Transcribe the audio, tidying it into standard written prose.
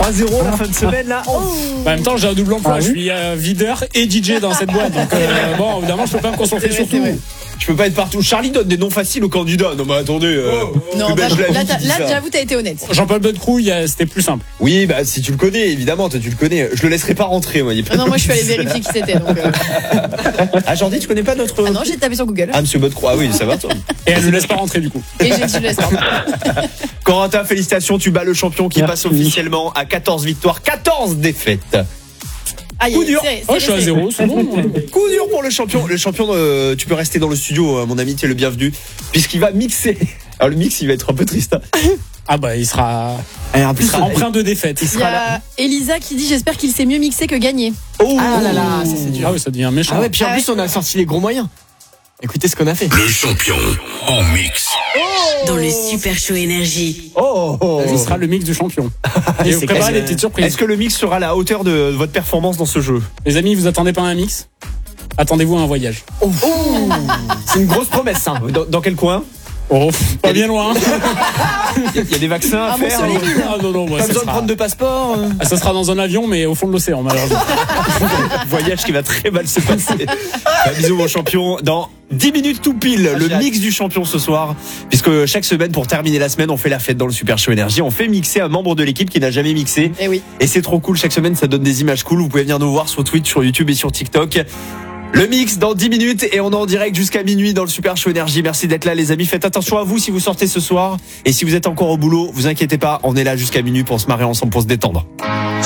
3-0 la fin de semaine là. En même temps, j'ai un double emploi. Je suis videur et DJ dans cette boîte. Donc, bon, évidemment, je peux pas me concentrer sur tout. Je peux pas être partout. Charlie donne des noms faciles aux candidats. Non mais attendez. Non, là, j'avoue, t'as été honnête. Jean-Paul Bellecrouille, c'était plus simple. Oui, bah si tu le connais, évidemment, toi tu le connais. Je le laisserai pas rentrer, moi. Non, moi je suis allé vérifier qui c'était. Donc, Ah, Jordi, tu connais pas notre. Ah non, j'ai tapé sur Google. Ah, Monsieur Bellecrouille, ah oui, ça va toi. Et elle ne laisse pas rentrer du coup. Et je laisse pas. Corentin, félicitations, tu bats le champion qui passe officiellement à 14 victoires, 14 défaites. Coup dur. Je suis à 0, c'est bon. Coup dur pour le champion. Le champion, tu peux rester dans le studio, mon ami, tu es le bienvenu, puisqu'il va mixer. Alors le mix, il va être un peu triste. Ah bah il sera empreint de défaite. Il y a Elisa qui dit j'espère qu'il sait mieux mixer que gagner. Oh là là, ça c'est dur. Ah oui, ça devient méchant. Ah ouais, puis en plus on a sorti les gros moyens. Écoutez ce qu'on a fait. Le champion en mix. Dans le Super Show Énergie. Ce sera le mix du champion. Et vous préparez des petites surprises. Est-ce que le mix sera à la hauteur de votre performance dans ce jeu? Les amis, vous attendez pas un mix? Attendez-vous à un voyage. C'est une grosse promesse, ça. Dans quel coin? Pas bien loin. Il y a des vaccins à faire. Ah non, Pas besoin de prendre de passeport. Ça sera dans un avion, mais au fond de l'océan, malheureusement. Voyage qui va très mal se passer. Bisous mon champion. Dans 10 minutes tout pile, le mix du champion ce soir. Puisque chaque semaine, pour terminer la semaine, on fait la fête dans le Super Show Énergie. On fait mixer un membre de l'équipe qui n'a jamais mixé. Et oui. Et c'est trop cool. Chaque semaine, ça donne des images cool. Vous pouvez venir nous voir sur Twitch, sur YouTube et sur TikTok. Le mix dans 10 minutes et on est en direct jusqu'à minuit dans le Super Show Énergie. Merci d'être là les amis. Faites attention à vous si vous sortez ce soir. Et si vous êtes encore au boulot, vous inquiétez pas, on est là jusqu'à minuit pour se marrer ensemble, pour se détendre.